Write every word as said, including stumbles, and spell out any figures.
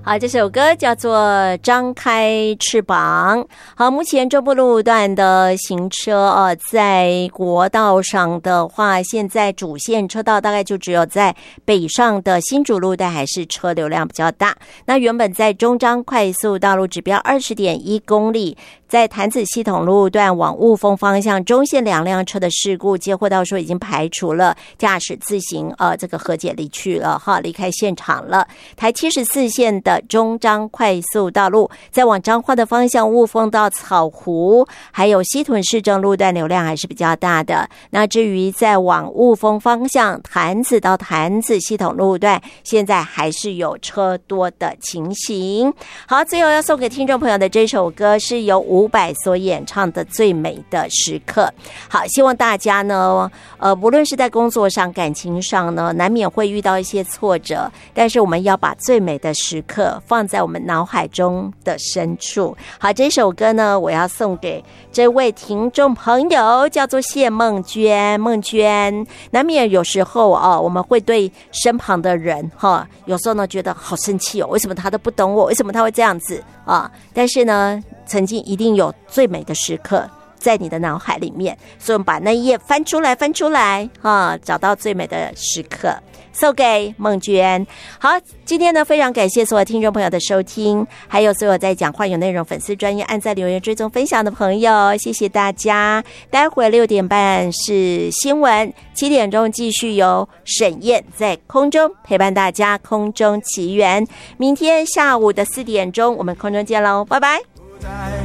好，这首歌叫做《张开翅膀》。好，目前中部路段的行车呃，在国道上的话，现在主线车道大概就只有在北上的新竹路段还是车流量比较大。那原本在中彰快速道路指标 二十点一公里，在潭子系统路段往雾峰方向中线两辆车的事故，接获到说已经排除了，驾驶自行呃这个和解离去了哈，离开现场了。台七十四线的中彰快速道路，在往彰化的方向雾峰到草湖，还有西屯市政路段流量还是比较大的。那至于在往雾峰方向潭子到潭子系统路段，现在还是有车多的情形。好，最后要送给听众朋友的这首歌是由伍佰所演唱的《最美的时刻》。好，希望大家呢呃，无论是在工作上感情上呢，难免会遇到一些挫折，但是我们要把最美的时刻放在我们脑海中的深处。好，这首歌呢我要送给这位听众朋友，叫做谢梦娟。梦娟，难免有时候哦，我们会对身旁的人哈，有时候呢觉得好生气哦，为什么他都不懂我，为什么他会这样子啊？但是呢曾经一定有最美的时刻在你的脑海里面，所以我们把那一页翻出来翻出来啊，找到最美的时刻送给梦娟。好，今天呢非常感谢所有听众朋友的收听，还有所有在讲话有内容粉丝专页按赞留言追踪分享的朋友，谢谢大家。待会六点半是新闻，七点钟继续由沈燕在空中陪伴大家，空中奇缘。明天下午的四点钟我们空中见喽，拜拜。